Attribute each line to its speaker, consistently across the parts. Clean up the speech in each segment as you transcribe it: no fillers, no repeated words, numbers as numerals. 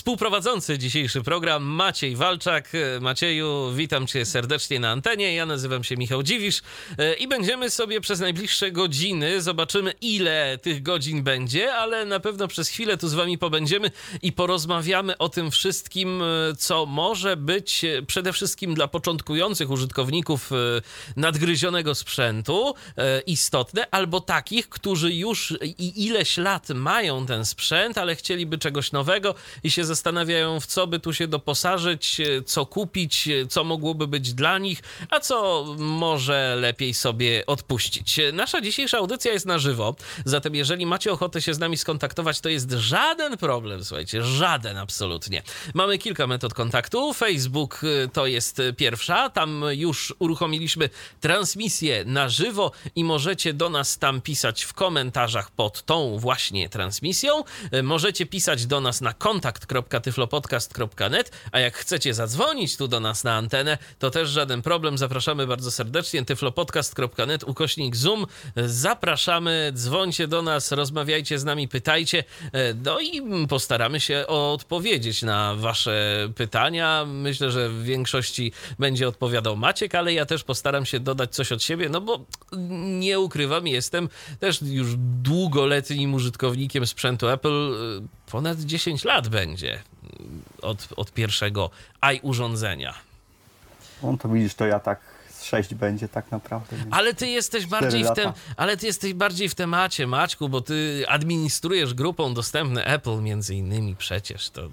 Speaker 1: współprowadzący dzisiejszy program Maciej Walczak. Macieju, witam cię serdecznie na antenie. Ja nazywam się Michał Dziwisz i będziemy sobie przez najbliższe godziny, zobaczymy ile tych godzin będzie, ale na pewno przez chwilę tu z wami pobędziemy i porozmawiamy o tym wszystkim, co może być przede wszystkim dla początkujących użytkowników nadgryzionego sprzętu istotne, albo takich, którzy już i ileś lat mają ten sprzęt, ale chcieliby czegoś nowego i się zastanawiają, w co by tu się doposażyć, co kupić, co mogłoby być dla nich, a co może lepiej sobie odpuścić. Nasza dzisiejsza audycja jest na żywo, zatem jeżeli macie ochotę się z nami skontaktować, to jest żaden problem, słuchajcie, żaden absolutnie. Mamy kilka metod kontaktu. Facebook to jest pierwsza, tam już uruchomiliśmy transmisję na żywo i możecie do nas tam pisać w komentarzach pod tą właśnie transmisją. Możecie pisać do nas na kontakt.tyflopodcast.net, a jak chcecie zadzwonić tu do nas na antenę, to też żaden problem. Zapraszamy bardzo serdecznie. tyflopodcast.net /Zoom. Zapraszamy, dzwońcie do nas, rozmawiajcie z nami, pytajcie, no i postaramy się odpowiedzieć na wasze pytania. Myślę, że w większości będzie odpowiadał Maciek, ale ja też postaram się dodać coś od siebie, no bo nie ukrywam, jestem też już długoletnim użytkownikiem sprzętu Apple. Ponad 10 lat będzie od pierwszego urządzenia.
Speaker 2: No to widzisz, to ja tak z 6 będzie tak naprawdę.
Speaker 1: Ale ty jesteś bardziej w temacie, Maćku, bo ty administrujesz grupą Dostępne Apple między innymi przecież. To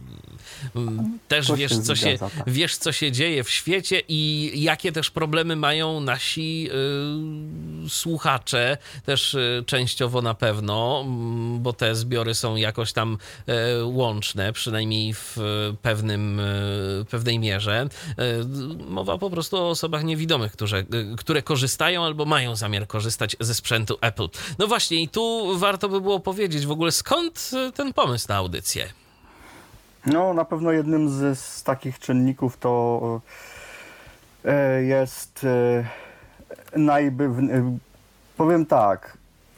Speaker 1: też wiesz, co się dzieje w świecie i jakie też problemy mają nasi słuchacze, też częściowo na pewno, bo te zbiory są jakoś tam łączne, przynajmniej w pewnej mierze. Mowa po prostu o osobach niewidomych, które korzystają albo mają zamiar korzystać ze sprzętu Apple. No właśnie, i tu warto by było powiedzieć w ogóle, skąd ten pomysł na audycję?
Speaker 2: No, na pewno jednym z takich czynników to jest powiem tak,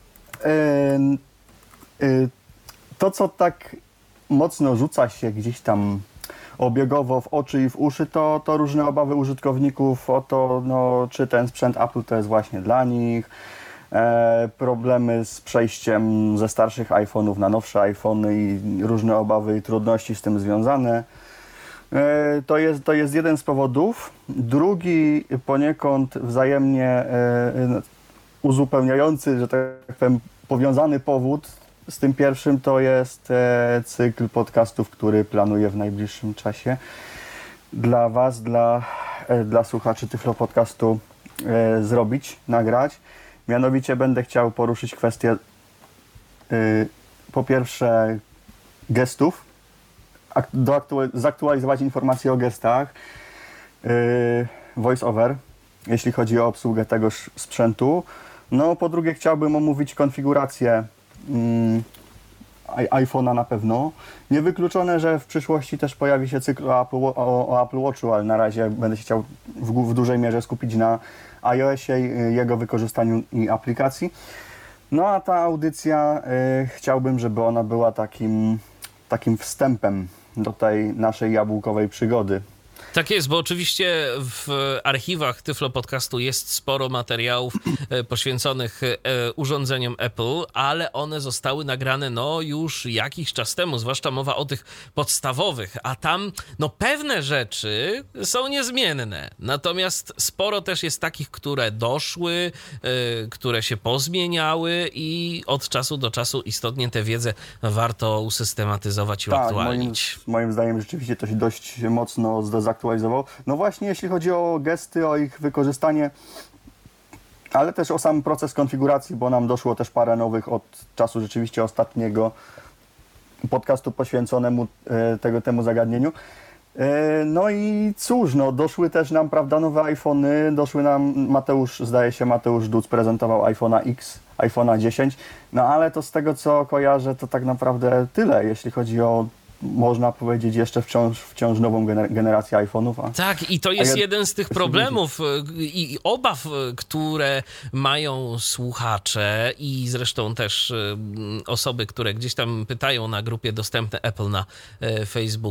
Speaker 2: to co tak mocno rzuca się gdzieś tam obiegowo w oczy i w uszy, to różne obawy użytkowników o to, no, czy ten sprzęt Apple to jest właśnie dla nich, problemy z przejściem ze starszych iPhone'ów na nowsze iPhony i różne obawy i trudności z tym związane. To jest jeden z powodów. Drugi poniekąd wzajemnie uzupełniający, że tak powiem, powiązany powód z tym pierwszym to jest cykl podcastów, który planuję w najbliższym czasie dla was, dla słuchaczy Tyflo Podcastu nagrać. Mianowicie będę chciał poruszyć kwestię po pierwsze gestów, zaktualizować informacje o gestach, voice over, jeśli chodzi o obsługę tegoż sprzętu. No po drugie chciałbym omówić konfigurację iPhone'a na pewno. Niewykluczone, że w przyszłości też pojawi się cykl o Apple Watchu, ale na razie będę się chciał w dużej mierze skupić na iOSie, jego wykorzystaniu i aplikacji. No a ta audycja chciałbym, żeby ona była takim wstępem do tej naszej jabłkowej przygody.
Speaker 1: Tak jest, bo oczywiście w archiwach Tyflo Podcastu jest sporo materiałów poświęconych urządzeniom Apple, ale one zostały nagrane już jakiś czas temu, zwłaszcza mowa o tych podstawowych, a tam pewne rzeczy są niezmienne. Natomiast sporo też jest takich, które doszły, które się pozmieniały i od czasu do czasu istotnie tę wiedzę warto usystematyzować i uaktualnić.
Speaker 2: Moim zdaniem rzeczywiście to się dość mocno zaktualizował. No właśnie, jeśli chodzi o gesty, o ich wykorzystanie, ale też o sam proces konfiguracji, bo nam doszło też parę nowych od czasu rzeczywiście ostatniego podcastu poświęconemu temu zagadnieniu. No i cóż, doszły też nam, prawda, nowe iPhony, doszły nam, Mateusz Duc prezentował iPhone'a X, iPhone'a 10, no ale to z tego co kojarzę, to tak naprawdę tyle, jeśli chodzi o, można powiedzieć, jeszcze wciąż nową generację iPhone'ów.
Speaker 1: Tak, i to jest jeden z tych problemów i obaw, które mają słuchacze i zresztą też osoby, które gdzieś tam pytają na grupie Dostępne Apple na Facebooku.